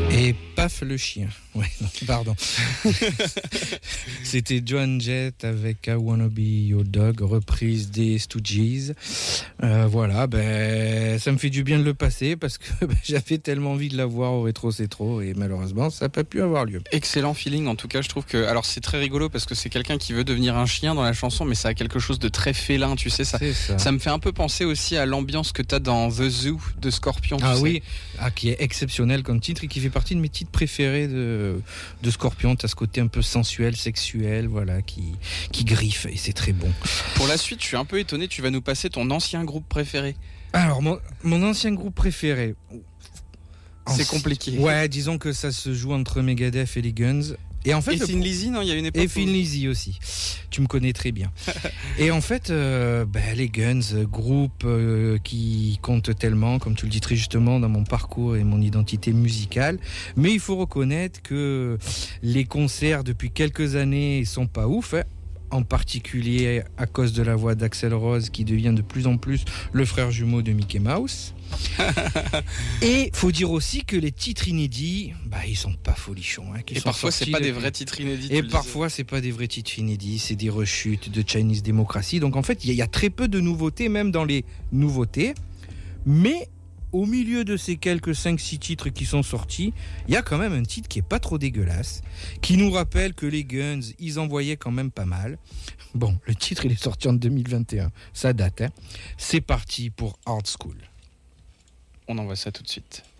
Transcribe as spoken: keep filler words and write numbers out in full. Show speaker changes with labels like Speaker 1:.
Speaker 1: Et paf le chien. Ouais, non, pardon. C'était Joan Jett avec I Wanna Be Your Dog, reprise des Stooges. Euh, voilà, ben ça me fait du bien de le passer parce que ben, j'avais tellement envie de la voir au Rétro C'est Trop et malheureusement ça n'a pas pu avoir lieu.
Speaker 2: Excellent feeling en tout cas, je trouve que alors c'est très rigolo parce que c'est quelqu'un qui veut devenir un chien dans la chanson, mais ça a quelque chose de très félin, tu sais ça.
Speaker 1: ça.
Speaker 2: Ça me fait un peu penser aussi à l'ambiance que t'as dans The Zoo de Scorpion.
Speaker 1: Ah
Speaker 2: tu
Speaker 1: oui,
Speaker 2: sais.
Speaker 1: ah, qui est exceptionnel comme titre et qui fait partie de mes titres préférés de, de Scorpion. T'as ce côté un peu sensuel, sexuel, voilà, qui, qui griffe et c'est très bon.
Speaker 2: Pour la suite, je suis un peu étonné, tu vas nous passer ton ancien groupe préféré.
Speaker 1: Alors, mon, mon ancien groupe préféré.
Speaker 2: C'est compliqué.
Speaker 1: Ouais, disons que ça se joue entre Megadeth et les Guns. Et en fait,
Speaker 2: et
Speaker 1: le...
Speaker 2: Thin Lizzy, non, il y a une époque.
Speaker 1: Et Thin Lizzy aussi. Tu me connais très bien. Et en fait, euh, bah, les Guns, groupe euh, qui compte tellement, comme tu le dis très justement, dans mon parcours et mon identité musicale. Mais il faut reconnaître que les concerts depuis quelques années sont pas ouf. Hein. En particulier à cause de la voix d'Axl Rose qui devient de plus en plus le frère jumeau de Mickey Mouse. Et faut dire aussi que les titres inédits, bah ils sont pas folichons. Hein,
Speaker 2: et parfois c'est pas des vrais titres inédits.
Speaker 1: Et parfois c'est pas des vrais titres inédits, c'est des rechutes de Chinese Democracy. Donc en fait il y, y a très peu de nouveautés, même dans les nouveautés. Mais au milieu de ces quelques cinq six titres qui sont sortis, il y a quand même un titre qui est pas trop dégueulasse, qui nous rappelle que les Guns, ils envoyaient quand même pas mal. Bon, le titre il est sorti en deux mille vingt et un, ça date. Hein. C'est parti pour Hard School.
Speaker 2: On envoie ça tout de suite.